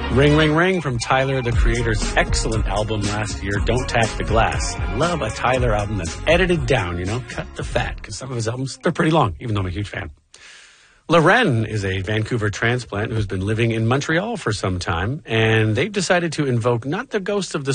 Ring, Ring, Ring from Tyler, the Creator's excellent album last year, Don't Tack the Glass. I love a Tyler album that's edited down, cut the fat, because some of his albums, they're pretty long, even though I'm a huge fan. Loren is a Vancouver transplant who's been living in Montreal for some time, and they've decided to invoke not the ghost of the